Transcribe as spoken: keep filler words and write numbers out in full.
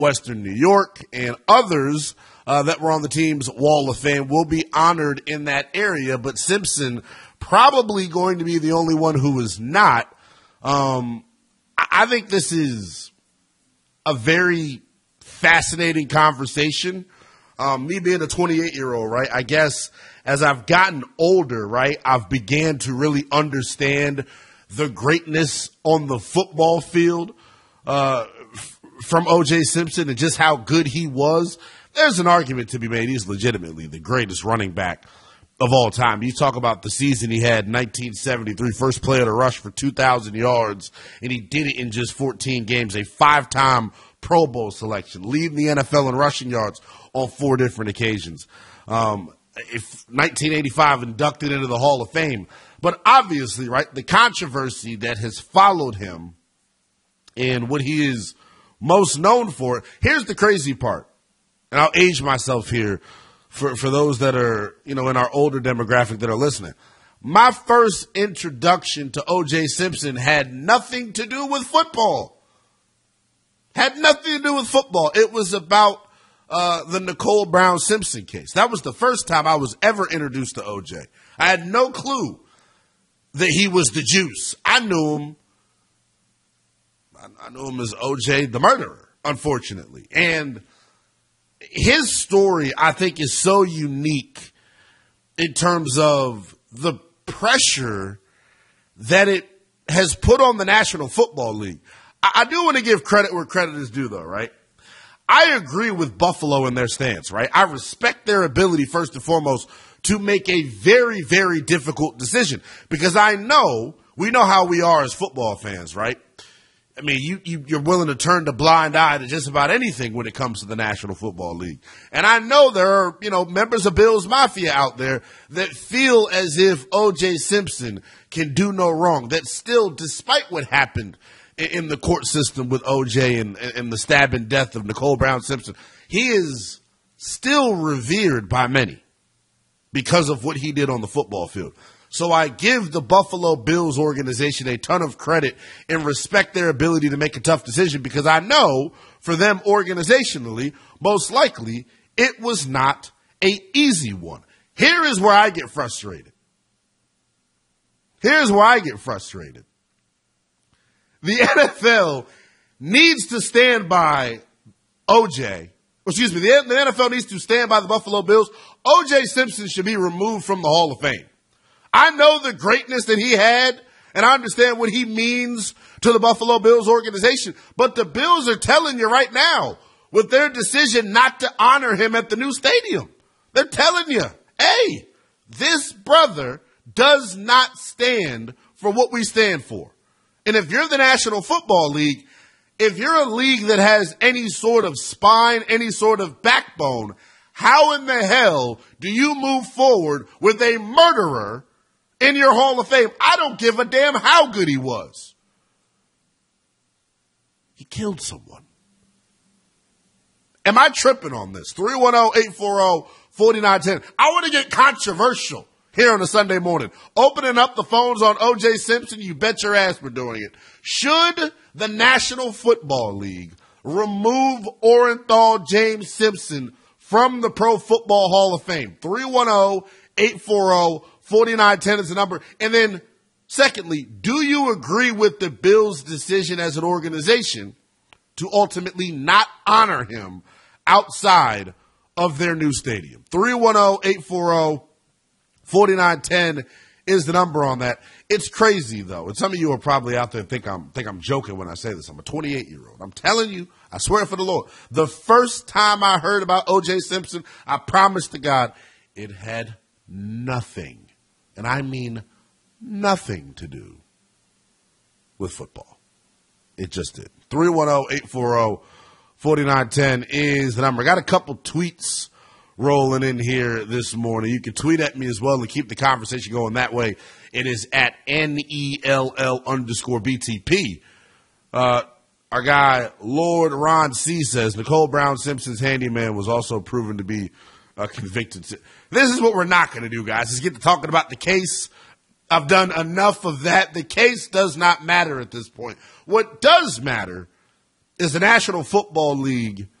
Western New York, and others uh, that were on the team's Wall of Fame will be honored in that area, but Simpson probably going to be the only one who is not. Um, I think this is a very fascinating conversation. Um, me being a twenty-eight-year-old, right, I guess as I've gotten older, right, I've began to really understand the greatness on the football field uh, f- from O J. Simpson and just how good he was. There's an argument to be made. He's legitimately the greatest running back of all time. You talk about the season he had in nineteen seventy-three, first player to rush for two thousand yards, and he did it in just fourteen games, a five-time Pro Bowl selection, leading the N F L in rushing yards on four different occasions. Um, if nineteen eighty-five inducted into the Hall of Fame. But obviously, right, the controversy that has followed him and what he is most known for, here's the crazy part, and I'll age myself here for, for those that are, you know, in our older demographic that are listening. My first introduction to O J. Simpson had nothing to do with football. Had nothing to do with football. It was about uh, the Nicole Brown Simpson case. That was the first time I was ever introduced to O J. I had no clue that he was the juice. I knew him. I knew him as O J the murderer, unfortunately. And his story, I think, is so unique in terms of the pressure that it has put on the National Football League. I do want to give credit where credit is due, though, right? I agree with Buffalo in their stance, right? I respect their ability, first and foremost, to make a very, very difficult decision because I know, we know how we are as football fans, right? I mean, you, you, you're willing to turn the blind eye to just about anything when it comes to the National Football League. And I know there are, you know, members of Bills Mafia out there that feel as if O J. Simpson can do no wrong, that still, despite what happened in the court system with O J and, and the stab and death of Nicole Brown Simpson, he is still revered by many because of what he did on the football field. So I give the Buffalo Bills organization a ton of credit and respect their ability to make a tough decision because I know for them organizationally, most likely it was not an easy one. Here is where I get frustrated. Here's where I get frustrated. The N F L needs to stand by O J. Excuse me, the N F L needs to stand by the Buffalo Bills. O J. Simpson should be removed from the Hall of Fame. I know the greatness that he had, and I understand what he means to the Buffalo Bills organization, but the Bills are telling you right now with their decision not to honor him at the new stadium. They're telling you, hey, this brother does not stand for what we stand for. And if you're the National Football League, if you're a league that has any sort of spine, any sort of backbone, how in the hell do you move forward with a murderer in your Hall of Fame? I don't give a damn how good he was. He killed someone. Am I tripping on this? three one zero, eight four zero, four nine one zero. I want to get controversial here on a Sunday morning. Opening up the phones on O J. Simpson, you bet your ass we're doing it. Should the National Football League remove Orenthal James Simpson from the Pro Football Hall of Fame? three one zero, eight four zero, four nine one zero is the number. And then, secondly, do you agree with the Bills' decision as an organization to ultimately not honor him outside of their new stadium? three one zero, eight four zero, four nine one zero is the number on that. It's crazy, though. And some of you are probably out there and think I'm, think I'm joking when I say this. I'm a twenty-eight-year-old. I'm telling you, I swear for the Lord, the first time I heard about O J. Simpson, I promise to God, it had nothing, and I mean nothing to do with football. It just did. three one zero, eight four zero, four nine one zero is the number. I got a couple tweets rolling in here this morning. You can tweet at me as well and keep the conversation going that way. It is at N E L L underscore B T P. Uh, our guy, Lord Ron C. says, Nicole Brown Simpson's handyman was also proven to be uh, convicted. This is what we're not going to do, guys, is get to talking about the case. I've done enough of that. The case does not matter at this point. What does matter is the National Football League